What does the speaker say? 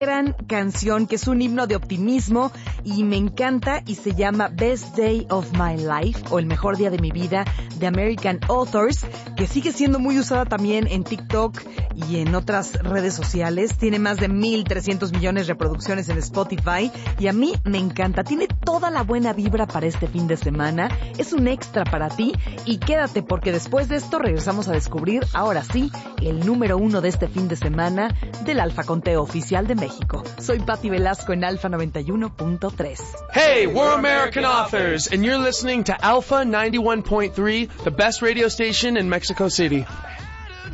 Gran canción que es un himno de optimismo y me encanta y se llama Best Day of My Life o El Mejor Día de Mi Vida de American Authors, que sigue siendo muy usada también en TikTok y en otras redes sociales. Tiene más de 1,300 millones de reproducciones en Spotify y a mí me encanta. Tiene toda la buena vibra para este fin de semana. Es un extra para ti y quédate porque después de esto regresamos a descubrir, ahora sí, el número 1 de este fin de semana del Alfa Conteo Oficial de México. Soy Patti Velasco en Alfa 91.3. Hey, we're American Authors, and you're listening to Alpha 91.3, the best radio station in Mexico City.